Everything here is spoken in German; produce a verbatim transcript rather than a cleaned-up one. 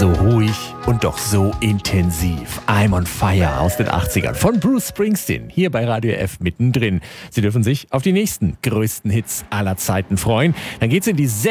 So ruhig und doch so intensiv. I'm on Fire aus den achtzigern von Bruce Springsteen. Hier bei Radio F mittendrin. Sie dürfen sich auf die nächsten größten Hits aller Zeiten freuen. Dann geht's in die